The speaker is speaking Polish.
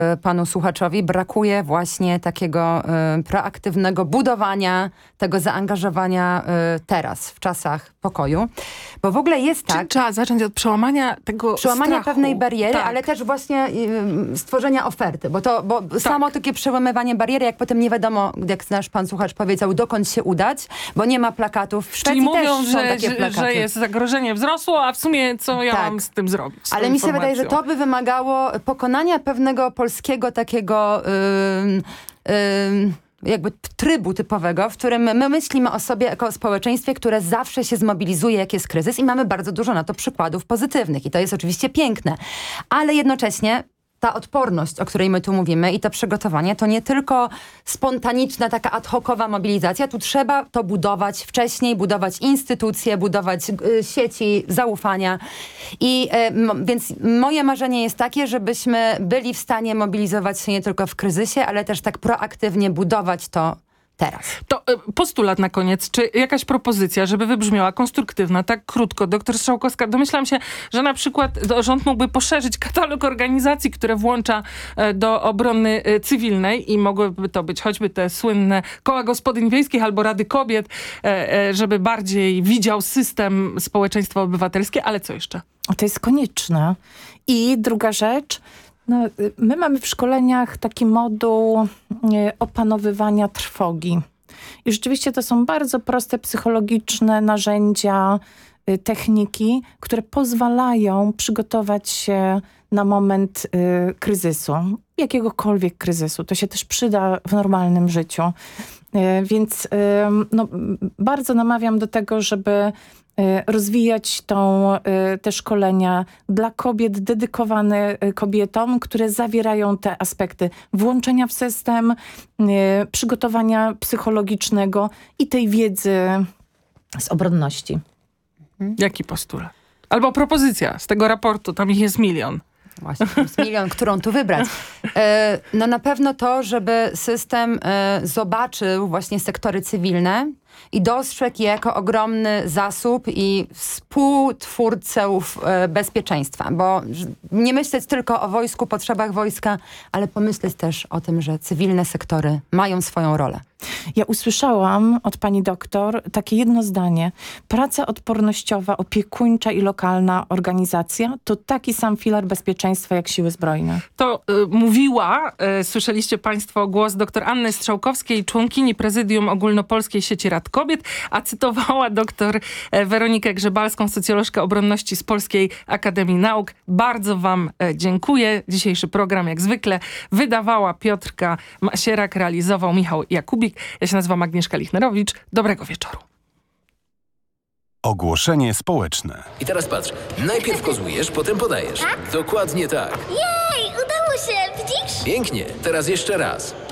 panu słuchaczowi, brakuje właśnie takiego proaktywnego budowania tego zaangażowania teraz, w czasach pokoju. Bo w ogóle jest tak... Trzeba zacząć od przełamania tego strachu. Pewnej bariery, tak. ale też właśnie stworzenia oferty. Bo samo takie przełamywanie bariery, jak potem nie wiadomo, jak nasz pan słuchacz powiedział, dokąd się udać, bo nie ma plakatów. W Szwecji Czyli mówią, też są takie plakaty. że jest zagrożenie wzrosło, a w sumie co ja mam z tym zrobić? Ale mi się wydaje, że to by wymagało pokonania pewnego polskiego takiego jakby trybu typowego, w którym my myślimy o sobie jako o społeczeństwie, które zawsze się zmobilizuje, jak jest kryzys i mamy bardzo dużo na to przykładów pozytywnych i to jest oczywiście piękne. Ale jednocześnie ta odporność, o której my tu mówimy i to przygotowanie, to nie tylko spontaniczna, taka ad hocowa mobilizacja. Tu trzeba to budować wcześniej, budować instytucje, budować sieci zaufania. Więc moje marzenie jest takie, żebyśmy byli w stanie mobilizować się nie tylko w kryzysie, ale też tak proaktywnie budować to teraz. To postulat na koniec, czy jakaś propozycja, żeby wybrzmiała konstruktywna, tak krótko. Doktor Strzałkowska, domyślam się, że na przykład rząd mógłby poszerzyć katalog organizacji, które włącza do obrony cywilnej i mogłyby to być choćby te słynne koła gospodyń wiejskich albo Rady Kobiet, żeby bardziej widział system społeczeństwa obywatelskie, ale co jeszcze? To jest konieczne. I druga rzecz, my mamy w szkoleniach taki moduł opanowywania trwogi. I rzeczywiście to są bardzo proste psychologiczne narzędzia, techniki, które pozwalają przygotować się na moment kryzysu. Jakiegokolwiek kryzysu. To się też przyda w normalnym życiu. Więc bardzo namawiam do tego, żeby rozwijać te szkolenia dla kobiet, dedykowane kobietom, które zawierają te aspekty włączenia w system, przygotowania psychologicznego i tej wiedzy z obronności. Jaki postulat? Albo propozycja z tego raportu, tam ich jest 1 000 000. Właśnie, to jest 1 000 000, którą tu wybrać. Na pewno to, żeby system zobaczył właśnie sektory cywilne i dostrzegł je jako ogromny zasób i współtwórcę bezpieczeństwa. Bo nie myśleć tylko o wojsku, potrzebach wojska, ale pomyśleć też o tym, że cywilne sektory mają swoją rolę. Ja usłyszałam od pani doktor takie jedno zdanie. Praca odpornościowa, opiekuńcza i lokalna organizacja to taki sam filar bezpieczeństwa jak siły zbrojne. To mówiła, słyszeliście państwo głos dr Anny Strzałkowskiej, członkini Prezydium Ogólnopolskiej Sieci Rad Kobiet, a cytowała dr Weronikę Grzebalską, socjolożkę obronności z Polskiej Akademii Nauk. Bardzo wam dziękuję. Dzisiejszy program jak zwykle wydawała Piotrka Masierak, realizował Michał Jakubik. Ja się nazywam Agnieszka Lichnerowicz. Dobrego wieczoru. Ogłoszenie społeczne. I teraz patrz, najpierw kozłujesz, potem podajesz. Tak? Dokładnie tak. Jej, udało się, widzisz? Pięknie, teraz jeszcze raz.